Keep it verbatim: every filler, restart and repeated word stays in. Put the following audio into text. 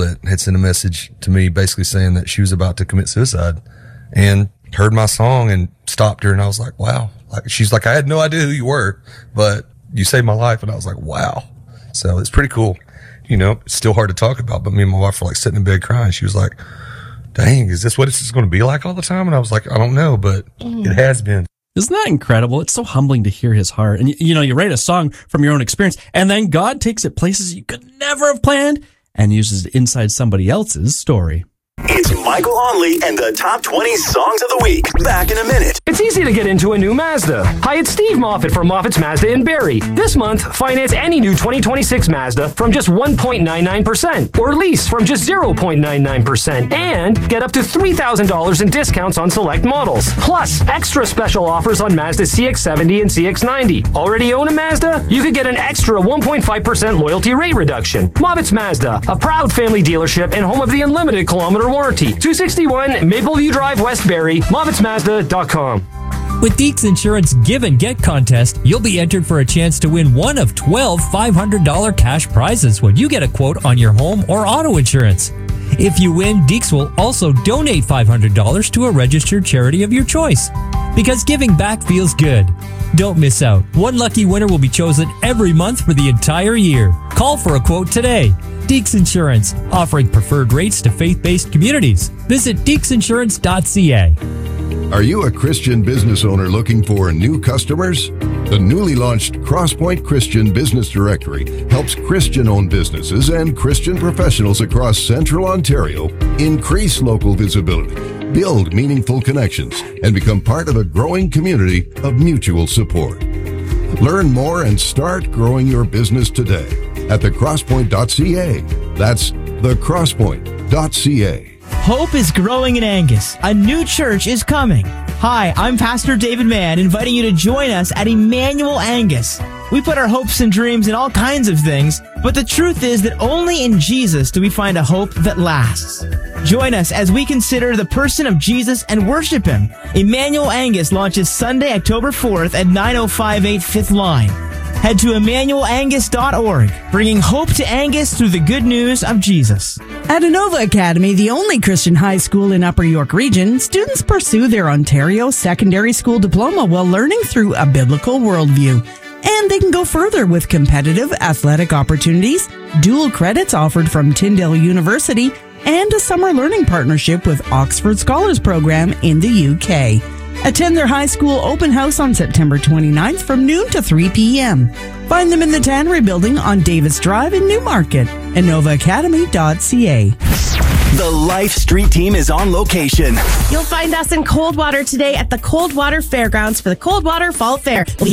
that had sent a message to me basically saying that she was about to commit suicide, and heard my song and stopped her. And I was like, wow. Like, she's like, I had no idea who you were, but you saved my life. And I was like, wow. So it's pretty cool. You know, it's still hard to talk about, but me and my wife were like sitting in bed crying. She was like, dang, is this what it's going to be like all the time? And I was like, I don't know, but mm. it has been. Isn't that incredible? It's so humbling to hear his heart. And, you know, you write a song from your own experience, and then God takes it places you could never have planned and uses it inside somebody else's story. It's Michael Onley and the top twenty songs of the week. Back in a minute. It's easy to get into a new Mazda. Hi, it's Steve Moffat from Moffat's Mazda in Barrie. This month, finance any new twenty twenty-six Mazda from just one point nine nine percent or lease from just zero point nine nine percent and get up to three thousand dollars in discounts on select models. Plus, extra special offers on Mazda C X seventy and C X ninety. Already own a Mazda? You could get an extra one point five percent loyalty rate reduction. Moffat's Mazda, a proud family dealership and home of the unlimited kilometer warranty. two sixty-one Mapleview Drive, West Barrie, Moffat's Mazda dot com. With Deeks Insurance Give and Get contest, you'll be entered for a chance to win one of twelve five hundred dollars cash prizes when you get a quote on your home or auto insurance. If you win, Deeks will also donate five hundred dollars to a registered charity of your choice. Because giving back feels good. Don't miss out. One lucky winner will be chosen every month for the entire year. Call for a quote today. Deeks Insurance, offering preferred rates to faith-based communities. Visit deeks insurance dot c a. Are you a Christian business owner looking for new customers? The newly launched Crosspoint Christian Business Directory helps Christian-owned businesses and Christian professionals across Central Ontario increase local visibility, build meaningful connections, and become part of a growing community of mutual support. Learn more and start growing your business today at the crosspoint dot c a. That's the crosspoint dot c a. Hope is growing in Angus. A new church is coming. Hi, I'm Pastor David Mann, inviting you to join us at Emmanuel Angus. We put our hopes and dreams in all kinds of things, but the truth is that only in Jesus do we find a hope that lasts. Join us as we consider the person of Jesus and worship Him. Emmanuel Angus launches Sunday, October fourth at nine oh five eight Fifth Line. Head to emmanuel angus dot org, bringing hope to Angus through the good news of Jesus. At Inova Academy, the only Christian high school in Upper York Region, students pursue their Ontario Secondary School Diploma while learning through a biblical worldview. And they can go further with competitive athletic opportunities, dual credits offered from Tyndale University, and a summer learning partnership with Oxford Scholars Program in the U K. Attend their high school open house on September twenty-ninth from noon to three p.m. Find them in the Tannery Building on Davis Drive in Newmarket. Inova Academy dot c a. The Life Street Team is on location. You'll find us in Coldwater today at the Coldwater Fairgrounds for the Coldwater Fall Fair.